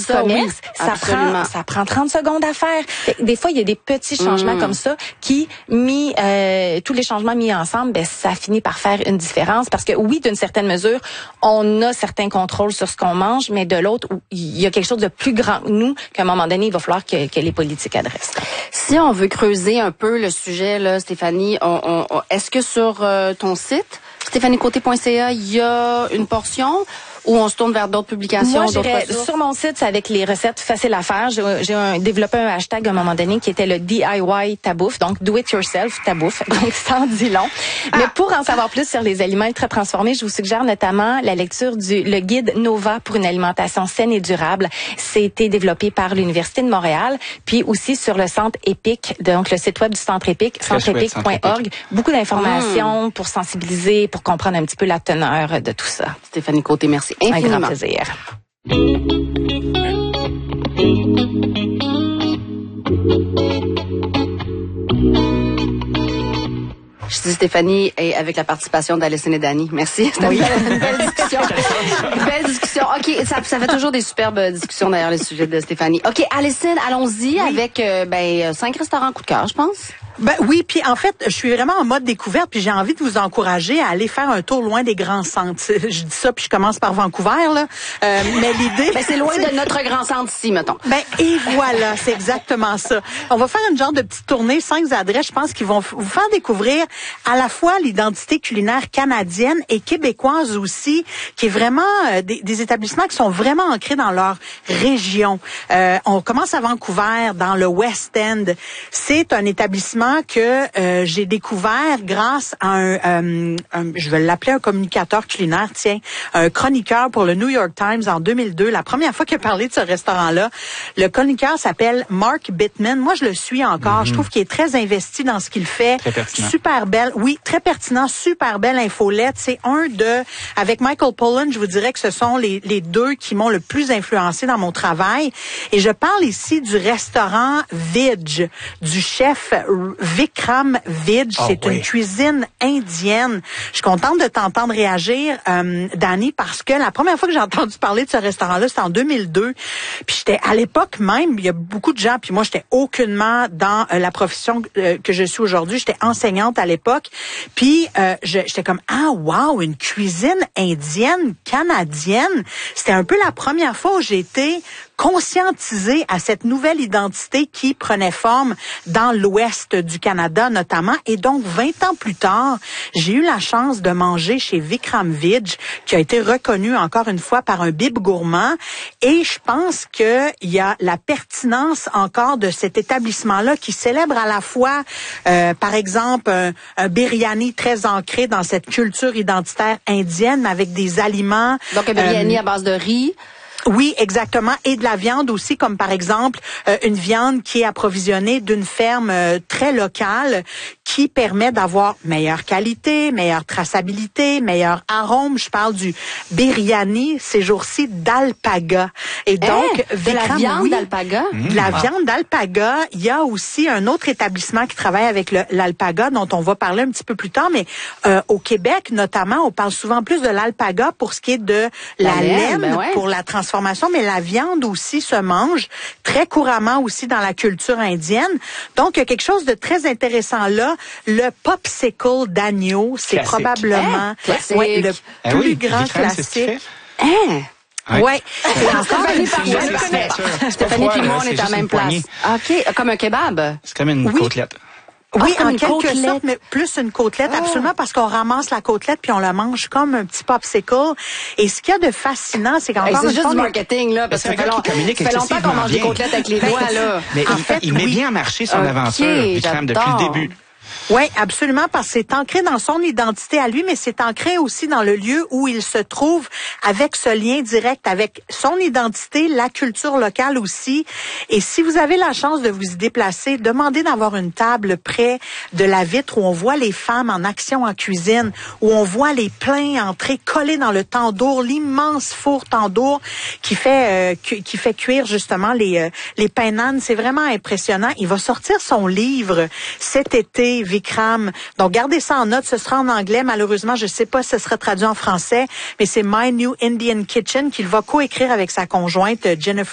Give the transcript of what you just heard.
commerce, ça prend 30 secondes à faire. Des fois, il y a des petits changements comme ça qui, tous les changements mis ensemble, ça finit par faire une différence. Parce que oui, d'une certaine mesure, on a certains contrôles sur ce qu'on mange, mais de l'autre, il y a quelque chose de plus grand que nous qu'à un moment donné, il va falloir que les politiques adressent. Si on veut creuser un peu le sujet, là, Stéphanie, est-ce que sur ton site, stéphaniecôté.ca, il y a une portion ou on se tourne vers d'autres publications? Moi, sur mon site, c'est avec les recettes faciles à faire. J'ai développé un hashtag à un moment donné qui était le DIY tabouffe, donc do it yourself tabouffe, donc ça en dit long. Mais pour en savoir plus sur les aliments ultra transformés, je vous suggère notamment la lecture le guide Nova pour une alimentation saine et durable. C'était développé par l'Université de Montréal, puis aussi sur le Centre EPIC, donc le site web du Centre EPIC, centreepic.org. Beaucoup d'informations pour sensibiliser, pour comprendre un petit peu la teneur de tout ça. Stéphanie Côté, merci. Un grand plaisir. Je dis Stéphanie et avec la participation d'Alison et Dani. Merci. C'était une belle discussion. Une belle discussion. OK, ça fait toujours des superbes discussions d'ailleurs les sujets de Stéphanie. OK, Alison, allons-y avec 5 restaurants coup de cœur, je pense. Oui, puis en fait, je suis vraiment en mode découverte, puis j'ai envie de vous encourager à aller faire un tour loin des grands centres. Je dis ça, puis je commence par Vancouver, là. Mais l'idée... c'est loin de notre grand centre ici, mettons. Et voilà, c'est exactement ça. On va faire une genre de petite tournée, 5 adresses, je pense, qui vont vous faire découvrir à la fois l'identité culinaire canadienne et québécoise aussi, qui est vraiment des établissements qui sont vraiment ancrés dans leur région. On commence à Vancouver, dans le West End. C'est un établissement que j'ai découvert grâce à je vais l'appeler un communicateur culinaire, un chroniqueur pour le New York Times en 2002. La première fois qu'il a parlé de ce restaurant-là, le chroniqueur s'appelle Mark Bittman. Moi, je le suis encore. Je trouve qu'il est très investi dans ce qu'il fait. Très pertinent. Super belle. Oui, très pertinent. Super belle infolette. C'est avec Michael Pollan, je vous dirais que ce sont les deux qui m'ont le plus influencé dans mon travail. Et je parle ici du restaurant Vidge, du chef Vikram Vidge. C'est une cuisine indienne. Je suis contente de t'entendre réagir, Dani, parce que la première fois que j'ai entendu parler de ce restaurant-là, c'était en 2002. Puis j'étais à l'époque même, il y a beaucoup de gens, puis moi j'étais aucunement dans la profession que je suis aujourd'hui. J'étais enseignante à l'époque. Puis j'étais comme wow, une cuisine indienne canadienne. C'était un peu la première fois où j'ai été conscientisée à cette nouvelle identité qui prenait forme dans l'ouest du Canada notamment. Et donc, 20 ans plus tard, j'ai eu la chance de manger chez Vikram Vidge, qui a été reconnu encore une fois par un bib gourmand. Et je pense qu'il y a la pertinence encore de cet établissement-là qui célèbre à la fois, par exemple, un biryani très ancré dans cette culture identitaire indienne, mais avec des aliments... Donc, un biryani à base de riz. Oui, exactement. Et de la viande aussi, comme par exemple une viande qui est approvisionnée d'une ferme très locale qui permet d'avoir meilleure qualité, meilleure traçabilité, meilleur arôme. Je parle du biryani ces jours-ci d'alpaga. Et donc, de la viande d'alpaga? De la viande d'alpaga. Il y a aussi un autre établissement qui travaille avec l'alpaga dont on va parler un petit peu plus tard. Mais au Québec, notamment, on parle souvent plus de l'alpaga pour ce qui est de la laine, pour la transformation. Mais la viande aussi se mange très couramment aussi dans la culture indienne. Donc, il y a quelque chose de très intéressant là. Le popsicle d'agneau, c'est probablement le plus grand classique. Ouais. Stéphanie et moi, on est à la même place. OK, comme un kebab. C'est comme une côtelette. Oui, en quelque sorte, mais plus une côtelette, absolument, parce qu'on ramasse la côtelette puis on la mange comme un petit popsicle. Et ce qu'il y a de fascinant, c'est qu'encore c'est juste du marketing, là, parce que ça fait longtemps qu'on mange des côtelettes avec les doigts, là. Mais en fait, il met bien marché son aventure, Vikram, depuis le début. Oui, absolument, parce que c'est ancré dans son identité à lui, mais c'est ancré aussi dans le lieu où il se trouve, avec ce lien direct avec son identité, la culture locale aussi. Et si vous avez la chance de vous y déplacer, demandez d'avoir une table près de la vitre où on voit les femmes en action en cuisine, où on voit les plats entrés collés dans le tandoor, l'immense four tandoor qui fait cuire justement les pains nan. C'est vraiment impressionnant. Il va sortir son livre cet été, Vikram. Donc, gardez ça en note. Ce sera en anglais. Malheureusement, je sais pas si ce sera traduit en français, mais c'est My New Indian Kitchen qu'il va coécrire avec sa conjointe Jennifer